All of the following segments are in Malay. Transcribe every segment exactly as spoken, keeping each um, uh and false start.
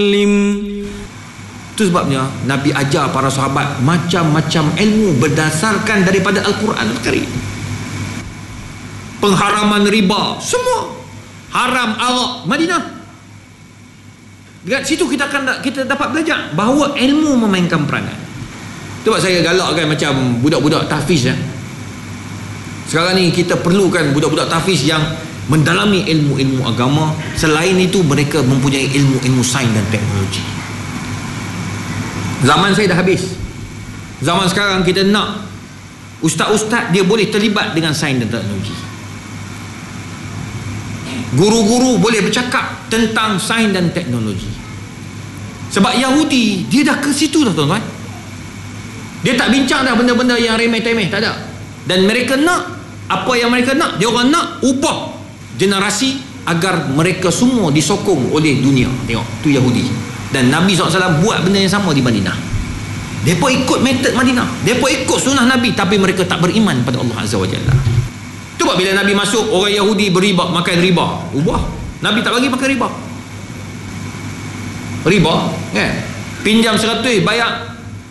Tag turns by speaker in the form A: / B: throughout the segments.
A: Itu sebabnya Nabi ajar para sahabat macam-macam ilmu berdasarkan daripada Al-Quran Al-Karim. Pengharaman riba, semua haram arak Madinah. Dekat situ kita akan kita dapat belajar bahawa ilmu memainkan peranan. Sebab saya galakkan macam budak-budak tahfiz ya. Sekarang ni kita perlukan budak-budak tahfiz yang mendalami ilmu-ilmu agama. Selain itu mereka mempunyai ilmu-ilmu sains dan teknologi. Zaman saya dah habis. Zaman sekarang kita nak ustaz-ustaz dia boleh terlibat dengan sains dan teknologi. Guru-guru boleh bercakap tentang sains dan teknologi. Sebab Yahudi dia dah ke situ dah tuan-tuan. Dia tak bincang dah benda-benda yang remeh-temeh, tak ada. Dan mereka nak apa yang mereka nak. Dia orang nak ubah generasi agar mereka semua disokong oleh dunia. Tengok, tu Yahudi. Dan Nabi sallallahu alaihi wasallam buat benda yang sama di Madinah. Mereka ikut metod Madinah, mereka ikut sunnah Nabi, tapi mereka tak beriman pada Allah Azza wa Jalla. Tu sebab bila Nabi masuk, orang Yahudi beriba, makan riba, ubah. Nabi tak bagi makan riba. Riba kan, pinjam seratus bayar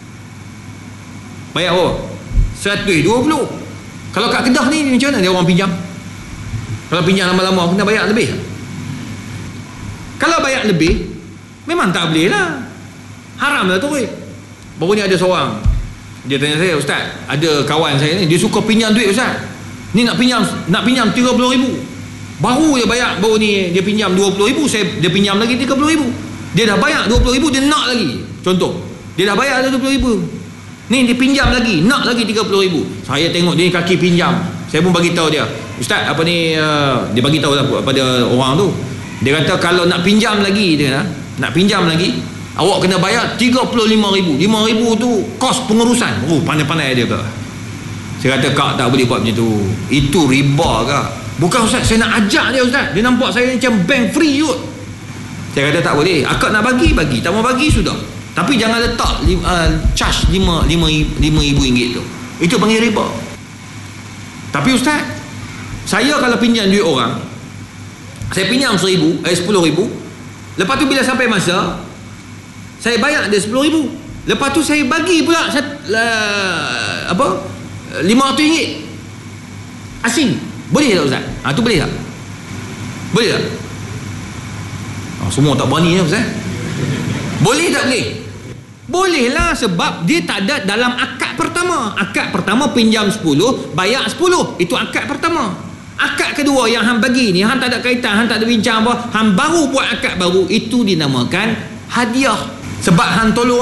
A: bayar apa? seratus dua puluh. Kalau kat Kedah ni macam mana dia orang pinjam? Kalau pinjam lama-lama kena bayar lebih. Kalau bayar lebih memang tak boleh lah, haram lah tu. Baru ni ada seorang dia tanya saya, ustaz, ada kawan saya ni dia suka pinjam duit ustaz, ni nak pinjam nak pinjam tiga puluh ribu, baru dia bayar, baru ni dia pinjam dua puluh ribu, saya dia pinjam lagi tiga puluh ribu, dia dah bayar dua puluh ribu, dia nak lagi. Contoh, dia dah bayar dua puluh ribu, ni dia pinjam lagi, nak lagi tiga puluh ribu. Saya tengok dia kaki pinjam, saya pun bagi tahu dia, ustaz apa ni, uh, dia bagi tahu lah pada orang tu. Dia kata kalau nak pinjam lagi, dia nak pinjam lagi, awak kena bayar tiga puluh lima ribu. lima ribu tu kos pengurusan. Oh, pandai-pandai dia kata. Saya kata kak tak boleh buat macam tu, itu riba kak. Bukan ustaz, saya nak ajak dia ustaz, dia nampak saya macam bank free kot. Saya kata tak boleh, akak nak bagi, bagi, tak mau bagi sudah, tapi jangan letak uh, charge lima ribu ringgit tu, itu panggil riba. Tapi ustaz, saya kalau pinjam duit orang, saya pinjam seribu, eh sepuluh ribu, lepas tu bila sampai masa saya bayar dia sepuluh ribu, lepas tu saya bagi pula set, uh, apa lima ratus ringgit asing, boleh tak ustaz? Ha, tu boleh tak? Boleh tak? Ha, semua tak berani ya ustaz. Boleh tak boleh? Boleh lah, sebab dia tak ada dalam akad pertama. Akad pertama pinjam sepuluh, bayar sepuluh, itu akad pertama. Akad kedua yang hang bagi ni, hang tak ada kaitan, hang tak ada bincang apa, hang baru buat akad baru, itu dinamakan hadiah. Sebab hang tolong